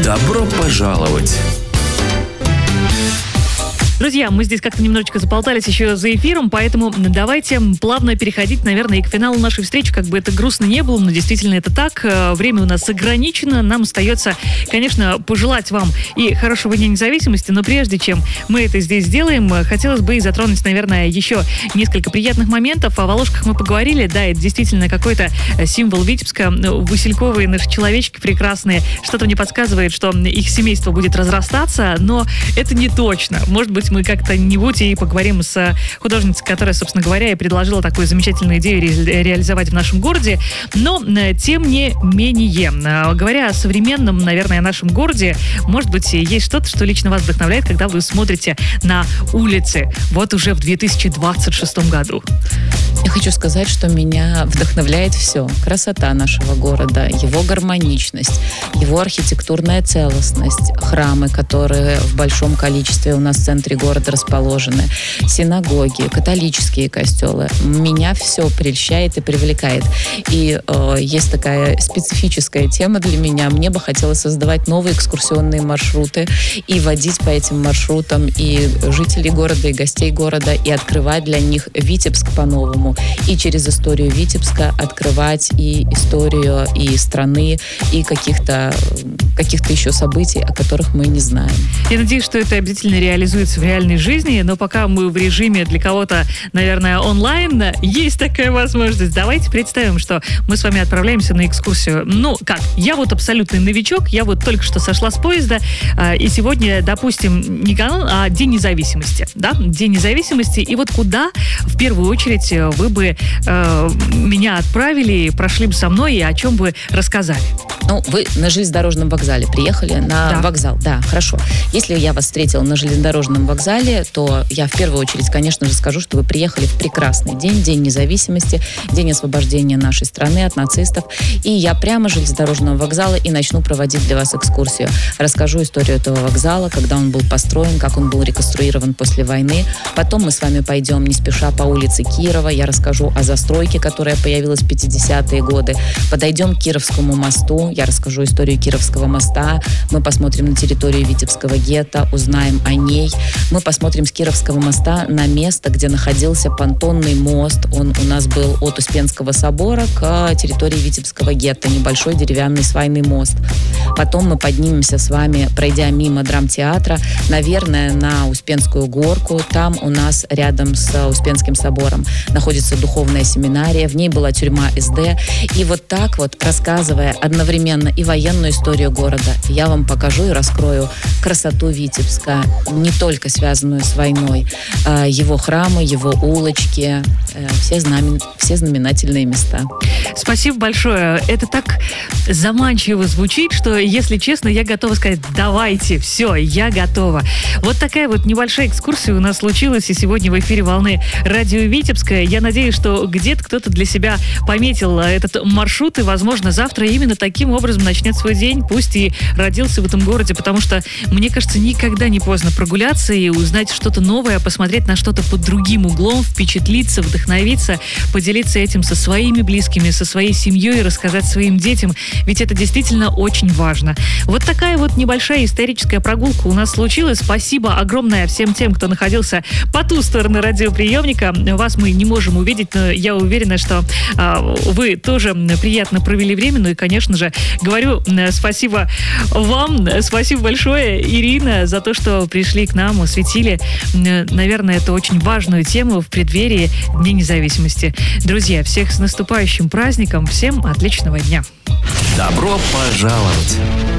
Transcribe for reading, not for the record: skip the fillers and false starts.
Добро пожаловать! Друзья, мы здесь как-то немножечко заболтались еще за эфиром, поэтому давайте плавно переходить, наверное, и к финалу нашей встречи. Как бы это грустно не было, но действительно это так. Время у нас ограничено. Нам остается, конечно, пожелать вам и хорошего Дня независимости, но прежде чем мы это здесь сделаем, хотелось бы и затронуть, наверное, еще несколько приятных моментов. О Волошках мы поговорили. Да, это действительно какой-то символ Витебска. Васильковые наши человечки прекрасные. Что-то мне подсказывает, что их семейство будет разрастаться, но это не точно. Может быть, мы как-то-нибудь и поговорим с художницей, которая, собственно говоря, и предложила такую замечательную идею реализовать в нашем городе. Но, тем не менее, говоря о современном, наверное, нашем городе, может быть, есть что-то, что лично вас вдохновляет, когда вы смотрите на улицы. Вот уже в 2026 году. Я хочу сказать, что меня вдохновляет все. Красота нашего города, его гармоничность, его архитектурная целостность, храмы, которые в большом количестве у нас в центре города расположены, синагоги, католические костелы. Меня все прельщает и привлекает. И есть такая специфическая тема для меня. Мне бы хотелось создавать новые экскурсионные маршруты и водить по этим маршрутам и жителей города, и гостей города, и открывать для них Витебск по-новому. И через историю Витебска открывать и историю и страны, и каких-то еще событий, о которых мы не знаем. Я надеюсь, что это обязательно реализуется в реальной жизни, но пока мы в режиме для кого-то, наверное, онлайн, есть такая возможность. Давайте представим, что мы с вами отправляемся на экскурсию. Ну, как? Я вот абсолютный новичок, я вот только что сошла с поезда, и сегодня, допустим, не канун, а День независимости, да? День независимости. И вот куда, в первую очередь, вы бы меня отправили, прошли бы со мной, и о чем бы рассказали? Ну, вы на железнодорожном вокзале приехали на вокзал. Да, хорошо. Если я вас встретила на железнодорожном вокзале, то я в первую очередь, конечно же, скажу, что вы приехали в прекрасный день, День независимости, День освобождения нашей страны от нацистов. И я прямо с железнодорожного вокзала и начну проводить для вас экскурсию. Расскажу историю этого вокзала, когда он был построен, как он был реконструирован после войны. Потом мы с вами пойдем не спеша по улице Кирова. Я расскажу о застройке, которая появилась в 50-е годы. Подойдем к Кировскому мосту. Я расскажу историю Кировского моста. Мы посмотрим на территорию Витебского гетто, узнаем о ней. Мы посмотрим с Кировского моста на место, где находился понтонный мост. Он у нас был от Успенского собора к территории Витебского гетто. Небольшой деревянный свайный мост. Потом мы поднимемся с вами, пройдя мимо драмтеатра, наверное, на Успенскую горку. Там у нас рядом с Успенским собором находится духовная семинария. В ней была тюрьма СД. И вот так вот, рассказывая одновременно и военную историю города, я вам покажу и раскрою красоту Витебска, не только связанную с войной, его храмы, его улочки, все знаменательные места. Спасибо большое. Это так заманчиво звучит, что, если честно, я готова сказать: давайте, все, я готова. Вот такая вот небольшая экскурсия у нас случилась, и сегодня в эфире «Волны» радио Витебская. Я надеюсь, что где-то кто-то для себя пометил этот маршрут, и, возможно, завтра именно таким образом начнет свой день, пусть и родился в этом городе, потому что, мне кажется, никогда не поздно прогуляться и узнать что-то новое, посмотреть на что-то под другим углом, впечатлиться, вдохновиться, поделиться этим со своими близкими, со своей семьей, рассказать своим детям, ведь это действительно очень важно. Вот такая вот небольшая историческая прогулка у нас случилась. Спасибо огромное всем тем, кто находился по ту сторону радиоприемника. Вас мы не можем увидеть, но я уверена, что вы тоже приятно провели время. Ну и, конечно же, говорю спасибо вам, спасибо большое, Ирина, за то, что пришли к нам, осветили, наверное, это очень важную тему в преддверии Дня независимости. Друзья, всех с наступающим праздником, всем отличного дня. Добро пожаловать!